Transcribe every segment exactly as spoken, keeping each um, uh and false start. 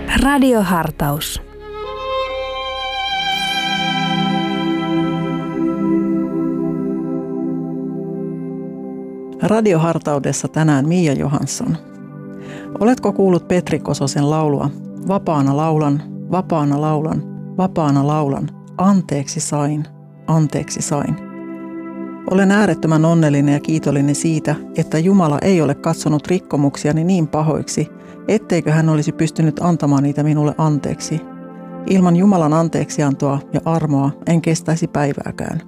Radiohartaus. Radiohartaudessa tänään Mia Johansson. Oletko kuullut Petri Kososen laulua? Vapaana laulan, vapaana laulan, vapaana laulan, anteeksi sain, anteeksi sain. Olen äärettömän onnellinen ja kiitollinen siitä, että Jumala ei ole katsonut rikkomuksiani niin pahoiksi, etteikö hän olisi pystynyt antamaan niitä minulle anteeksi. Ilman Jumalan anteeksiantoa ja armoa en kestäisi päivääkään.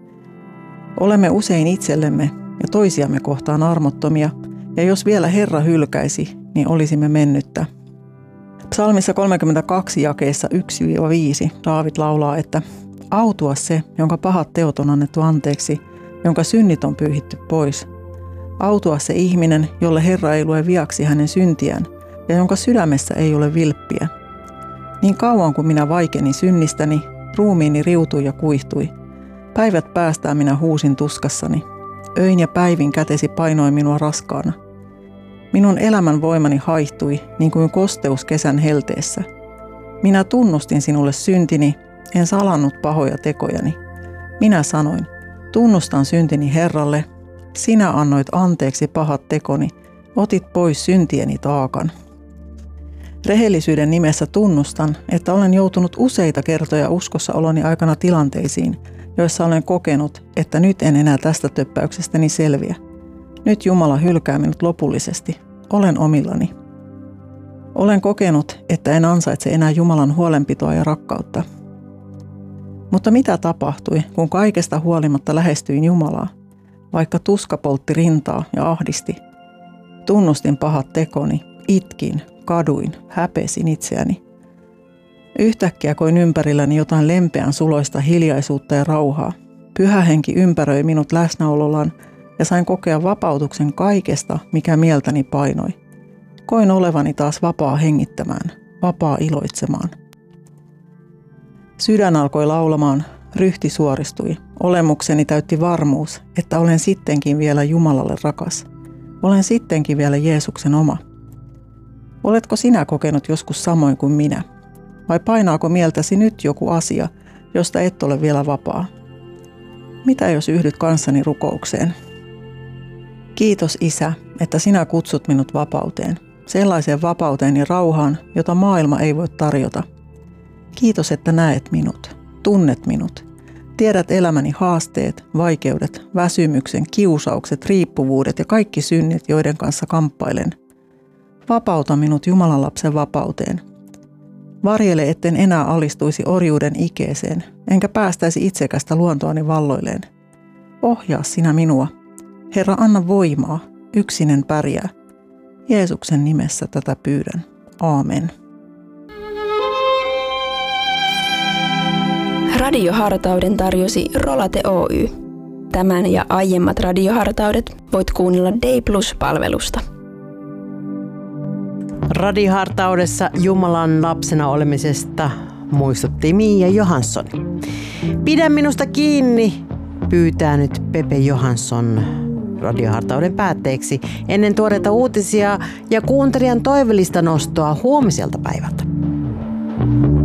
Olemme usein itsellemme ja toisiamme kohtaan armottomia, ja jos vielä Herra hylkäisi, niin olisimme mennyttä. Psalmissa kolmekymmentäkaksi jakeessa yksi viisi Daavid laulaa, että autua se, jonka pahat teot on annettu anteeksi, jonka synnit on pyyhitty pois. Autua se ihminen, jolle Herra ei lue viaksi hänen syntiään, ja jonka sydämessä ei ole vilppiä. Niin kauan kuin minä vaikenin synnistäni, ruumiini riutui ja kuihtui. Päivät päästään minä huusin tuskassani. Öin ja päivin kätesi painoi minua raskaana. Minun elämän voimani haihtui, niin kuin kosteus kesän helteessä. Minä tunnustin sinulle syntini, en salannut pahoja tekojani. Minä sanoin, tunnustan syntini Herralle. Sinä annoit anteeksi pahat tekoni, otit pois syntieni taakan. Rehellisyyden nimessä tunnustan, että olen joutunut useita kertoja uskossa oloni aikana tilanteisiin, joissa olen kokenut, että nyt en enää tästä töppäyksestäni selviä. Nyt Jumala hylkää minut lopullisesti. Olen omillani. Olen kokenut, että en ansaitse enää Jumalan huolenpitoa ja rakkautta. Mutta mitä tapahtui, kun kaikesta huolimatta lähestyin Jumalaa, vaikka tuska poltti rintaa ja ahdisti? Tunnustin pahat tekoni, itkin, kaduin, häpesin itseäni. Yhtäkkiä koin ympärilläni jotain lempeän suloista hiljaisuutta ja rauhaa. Pyhä henki ympäröi minut läsnäolollaan ja sain kokea vapautuksen kaikesta, mikä mieltäni painoi. Koin olevani taas vapaa hengittämään, vapaa iloitsemaan. Sydän alkoi laulamaan, ryhti suoristui. Olemukseni täytti varmuus, että olen sittenkin vielä Jumalalle rakas. Olen sittenkin vielä Jeesuksen oma. Oletko sinä kokenut joskus samoin kuin minä? Vai painaako mieltäsi nyt joku asia, josta et ole vielä vapaa? Mitä jos yhdyt kanssani rukoukseen? Kiitos Isä, että sinä kutsut minut vapauteen, sellaiseen vapauteen ja rauhaan, jota maailma ei voi tarjota. Kiitos, että näet minut, tunnet minut, tiedät elämäni haasteet, vaikeudet, väsymyksen, kiusaukset, riippuvuudet ja kaikki synnit, joiden kanssa kamppailen. Vapauta minut Jumalan lapsen vapauteen. Varjele, etten enää alistuisi orjuuden ikeeseen, enkä päästäisi itsekästä luontoani valloilleen. Ohjaa sinä minua. Herra, anna voimaa, yksinen pärjää. Jeesuksen nimessä tätä pyydän. Aamen. Radiohartauden tarjosi Rolate Oy. Tämän ja aiemmat radiohartaudet voit kuunnella Day Plus-palvelusta. Radiohartaudessa Jumalan lapsena olemisesta muistutti Mia Johansson. Pidä minusta kiinni, pyytää nyt Pepe Johansson radiohartauden päätteeksi ennen tuoreita uutisia ja kuuntelijan toivellista nostoa huomiselta päivältä.